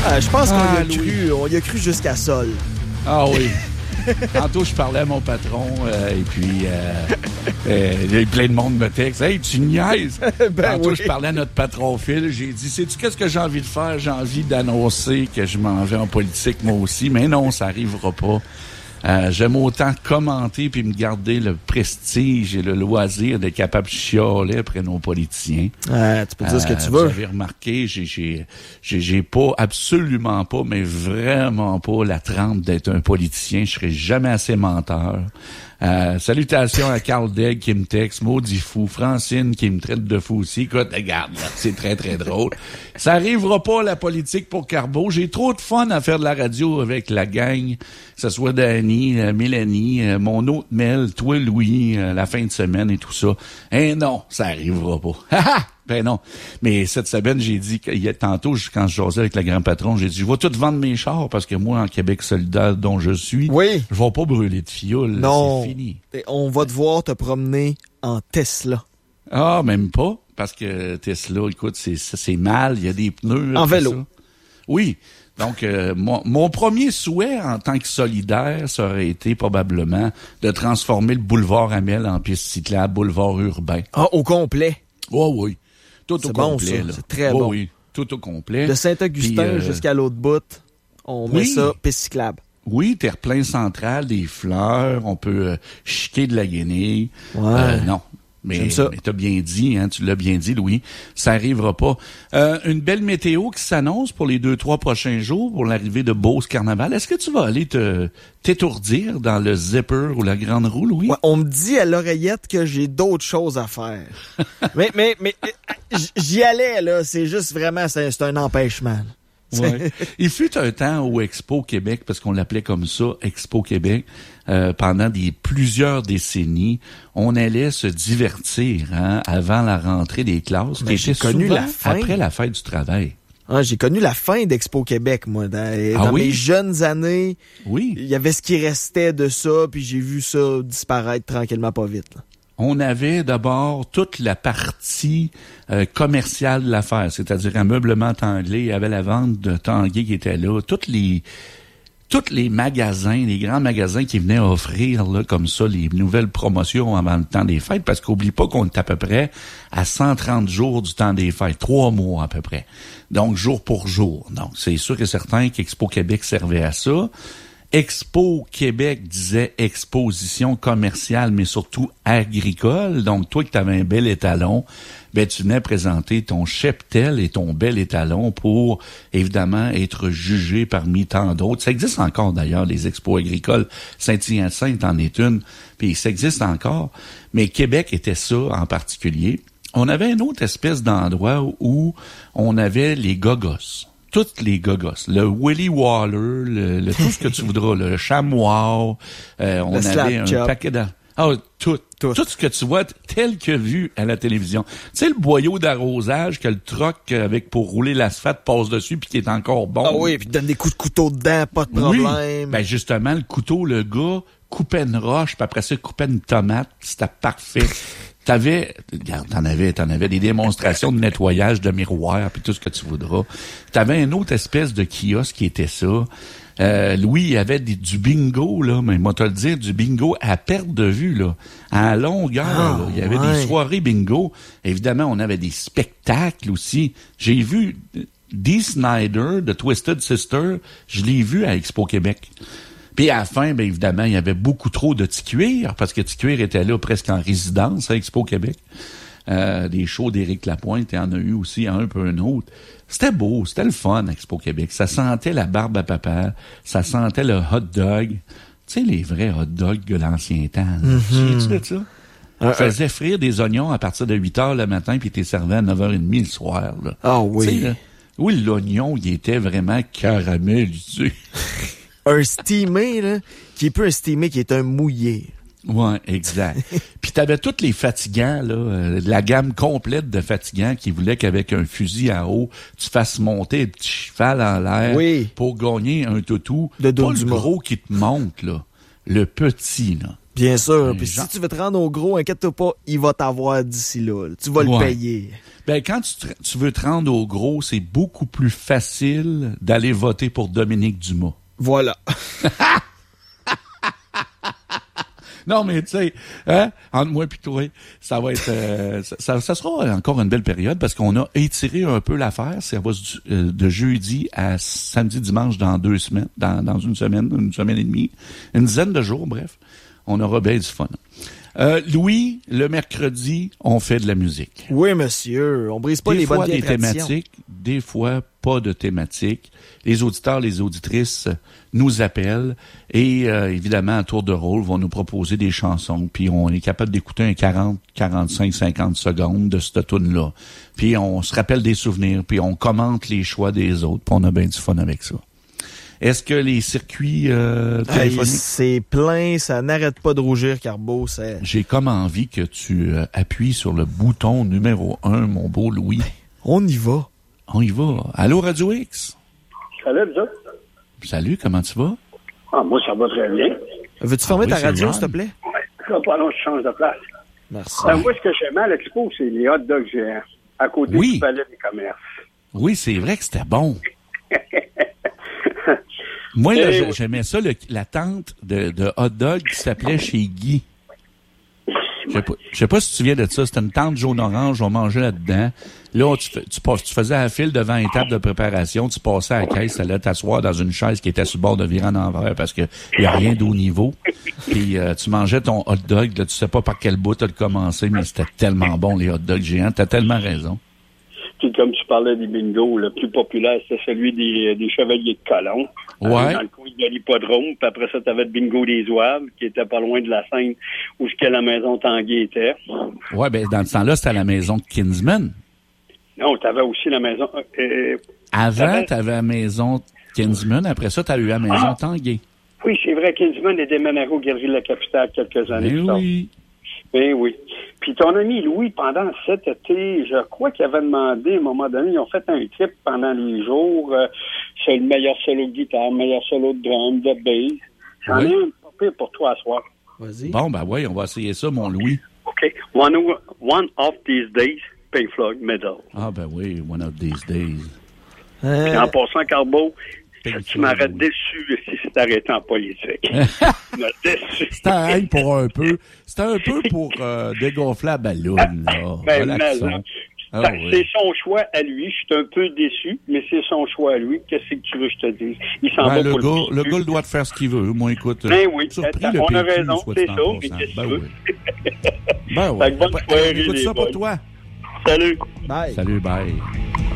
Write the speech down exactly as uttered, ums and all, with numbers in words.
Ah, je pense qu'on Ah, y a Louis. cru, on y a cru jusqu'à sol. Ah oui. Tantôt, je parlais à mon patron, euh, et puis euh, euh, il y a plein de monde me texte. Hey, tu niaises! Ben Tantôt, oui. je parlais à notre patron Phil. J'ai dit, sais-tu qu'est-ce que j'ai envie de faire? J'ai envie d'annoncer que je m'en vais en politique, moi aussi. Mais non, ça arrivera pas. Euh, j'aime autant commenter puis me garder le prestige et le loisir d'être capable de chialer après nos politiciens. Ah, tu peux dire ce que Euh, tu vous veux. avez remarqué, j'ai, j'ai, j'ai, j'ai pas, absolument pas, mais vraiment pas la trempe d'être un politicien. Je serai jamais assez menteur. Euh, salutations à Carl Degg qui me texte, maudit fou, Francine qui me traite de fou aussi. Écoute, regarde, là, c'est très, très drôle. Ça arrivera pas, la politique, pour Carbo. J'ai trop de fun à faire de la radio avec la gang, que ce soit Dani, euh, Mélanie, euh, mon autre Mel, toi, Louis, euh, la fin de semaine et tout ça. Eh non, ça arrivera pas. Ben non. Mais cette semaine, j'ai dit, qu'il y a tantôt, quand je jasais avec le grand patron, j'ai dit, je vais tout vendre mes chars parce que moi, en Québec solidaire dont je suis, Oui. je vais pas brûler de fioul. Non. C'est fini. Et on va te voir te promener en Tesla. Ah, même pas. Parce que Tesla, écoute, c'est, c'est mal. Il y a des pneus. En après vélo. ça. Oui. Donc, euh, mon, mon premier souhait en tant que solidaire, ça aurait été probablement de transformer le boulevard Amel en piste cyclable, boulevard urbain. Ah, au complet. Oh oui. Tout C'est au bon, complet. ça. Là. C'est très oh, bon. Oui, tout au complet. De Saint-Augustin Puis, euh, jusqu'à l'autre bout, on met oui. ça piste cyclable. Oui, terre-plein central, des fleurs, on peut euh, chiquer de la guenille. Ouais. Euh, non. Mais, J'aime ça. mais t'as bien dit, hein, tu l'as bien dit, Louis, ça arrivera pas. Euh, une belle météo qui s'annonce pour les deux, trois prochains jours pour l'arrivée de Beauce Carnaval. Est-ce que tu vas aller te t'étourdir dans le zipper ou la grande roue, Louis? Ouais, on me dit à l'oreillette que j'ai d'autres choses à faire. mais, mais, mais, euh, j'y allais, là. C'est juste vraiment, c'est, c'est un empêchement. Ouais. Il fut un temps au Expo Québec, parce qu'on l'appelait comme ça, Expo Québec, euh, pendant des plusieurs décennies, on allait se divertir hein, avant la rentrée des classes, Mais qui j'ai était connu souvent la fin. après la fête du travail. Ah, j'ai connu la fin d'Expo Québec, moi. Dans, Ah dans oui? mes jeunes années, Oui. il y avait ce qui restait de ça, puis j'ai vu ça disparaître tranquillement pas vite. Là. On avait d'abord toute la partie euh, commerciale de l'affaire, c'est-à-dire un meublement Tanguay, il y avait la vente de Tanguay qui était là, toutes les tous les magasins, les grands magasins qui venaient offrir là comme ça les nouvelles promotions avant le temps des fêtes, parce qu'oublie pas qu'on est à peu près à cent trente jours du temps des fêtes, trois mois à peu près. Donc jour pour jour. Donc c'est sûr et certain qu'Expo Québec servait à ça. Expo Québec disait exposition commerciale, mais surtout agricole. Donc, toi, que tu avais un bel étalon, ben, tu venais présenter ton cheptel et ton bel étalon pour, évidemment, être jugé parmi tant d'autres. Ça existe encore, d'ailleurs, les expos agricoles. Saint-Hyacinthe en est une, puis ça existe encore. Mais Québec était ça en particulier. On avait une autre espèce d'endroit où on avait les gogos. Toutes les gogos, le Willy Waller, le, le tout ce que tu voudras, le chamois, euh, on Le avait un slap paquet de... Ah, tout, tout, tout ce que tu vois tel que vu à la télévision. Tu sais, le boyau d'arrosage que le troc avec pour rouler l'asphalte passe dessus puis qui est encore bon. Ah oui, puis donne des coups de couteau dedans, pas de problème. Oui. Ben justement, le couteau, le gars coupait une roche, puis après ça, coupait une tomate, puis c'était parfait. T'avais, regarde, t'en avais, t'en avais des démonstrations de nettoyage de miroirs puis tout ce que tu voudras. T'avais une autre espèce de kiosque qui était ça. Euh, Louis, il y avait des, du bingo, là, mais moi te le dire, du bingo à perte de vue, là. À longueur, Ah, là. Il y avait ouais. des soirées bingo. Évidemment, on avait des spectacles aussi. J'ai vu Dee Snider de Twisted Sister, je l'ai vu à Expo Québec. Puis à la fin, bien évidemment, il y avait beaucoup trop de Ticuir, parce que Ticuir était là presque en résidence à Expo Québec. Euh, des shows d'Éric Lapointe, il y en a eu aussi un peu un autre. C'était beau, c'était le fun, Expo Québec. Ça sentait la barbe à papa, ça sentait le hot dog. Tu sais, les vrais hot dogs de l'ancien temps. Mm-hmm. Tu sais de ça? On Euh, faisait frire des oignons à partir de huit heures le matin, puis t'es servi à neuf heures trente le soir. Là. Ah oui. Tu sais, là, oui, l'oignon, il était vraiment caramélisé. Un steamé, là, qui est pas un steamé, qui est un mouillé. Ouais, exact. Puis t'avais tous les fatigants, là, euh, la gamme complète de fatigants qui voulaient qu'avec un fusil à eau, tu fasses monter un petit cheval en l'air Oui. pour gagner un toutou. De Pas le Doduma. gros qui te monte, là. Le petit, là. Bien sûr. Les Puis gens- si tu veux te rendre au gros, inquiète-toi pas, il va t'avoir d'ici là. là. Tu vas Ouais. le payer. Ben, quand tu, te, tu veux te rendre au gros, c'est beaucoup plus facile d'aller voter pour Dominique Dumas. Voilà. Non, mais tu sais, hein, entre moi et toi, ça va être, euh, ça, ça sera encore une belle période parce qu'on a étiré un peu l'affaire. Ça va du, euh, de jeudi à samedi, dimanche dans deux semaines, dans, dans une semaine, une semaine et demie, une dizaine de jours, bref. On aura bien du fun. Euh, Louis, le mercredi, on fait de la musique. Oui, monsieur. On brise pas des les bonnes fois des traditions. thématiques, des fois pas de thématiques. Les auditeurs, les auditrices nous appellent et euh, évidemment, à tour de rôle, vont nous proposer des chansons. Puis on est capable d'écouter un quarante, quarante-cinq, cinquante secondes de cette tune-là. Puis on se rappelle des souvenirs, puis on commente les choix des autres, puis on a bien du fun avec ça. Est-ce que les circuits euh, téléphoniques... Hey, c'est plein, ça n'arrête pas de rougir, Carbo. C'est... J'ai comme envie que tu euh, appuies sur le bouton numéro un, mon beau Louis. Ben, on y va. On y va. Allô, Radio X? Salut, vous autres? Salut, comment tu vas? Ah, moi, ça va très bien. Veux-tu fermer Ah oui, ta radio, Ron. s'il te plaît? Ouais. Ça va pas long, je change de place. Merci. Euh, moi, ce que j'aimais à l'expo, c'est les hot dogs géants à côté Oui. du palais des commerces. Oui, c'est vrai que c'était bon. Moi, là, Eh oui. j'aimais ça, le- la tente de, de hot dog qui s'appelait chez Guy. Je sais pas, je sais pas si tu te souviens de ça. C'était une tente jaune-orange, on mangeait là-dedans. Là, tu, fais- tu, passes- tu faisais la file devant une table de préparation, tu passais à la caisse, tu allais t'asseoir dans une chaise qui était sur le bord de virer en envers parce que y a rien d'au niveau. Puis euh, tu mangeais ton hot dog, là, tu sais pas par quel bout t'as commencé, mais c'était tellement bon, les hot dogs géants. T'as tellement raison. Puis, comme tu parlais des bingos, le plus populaire, c'était celui des, des Chevaliers de Colomb. Ouais. Euh, dans le coin de l'hippodrome. Puis après ça, tu avais le bingo des Zouaves, qui était pas loin de la Seine, où ce que la maison Tanguy était. Ouais, ben dans ce temps-là, c'était à la maison de Kinsman. Non, tu avais aussi la maison... Euh, Avant, T'avais- t'avais la maison Kinsman. Après ça, t'as eu la maison Ah! Tanguay. oui, c'est vrai, Kinsman est déménagé aux Galeries de la Capitale quelques années Ben plus tard. oui. Ben oui. Puis ton ami Louis, pendant cet été, je crois qu'il avait demandé, à un moment donné, ils ont fait un trip pendant les jours, euh, c'est le meilleur solo de guitare, le meilleur solo de drum, de bass. J'en Oui. ai un pas pire pour toi à soir. Vas-y. Bon, ben oui, on va essayer ça, mon Louis. OK. One, o- one of these days, Pink Floyd, Medal. Ah, ben oui, one of these days. Puis Euh, en passant, Carbo, Pink tu Floyd, m'aurais oui. déçu si c'était arrêté en politique. tu m'as déçu. C'était un hey, pour un peu. C'était un peu pour euh, dégonfler la ballonne, là. Ben, Relaxons. mais, Ah, Ben, oui. c'est son choix à lui. Je suis un peu déçu, mais c'est son choix à lui. Qu'est-ce que tu veux que je te dise? Il s'en Ben, va le, pour gars, le le gars, il doit te faire ce qu'il veut. Moi, écoute, Ben oui, surpris, attends, le on a P Q, raison, soit c'est dit en ça, mais passant. qu'est-ce que Ben tu veux? oui. Ben Fait oui. que bonne Ben, soirée, on écoute les ça pour boys. toi. Salut! Salut, bye.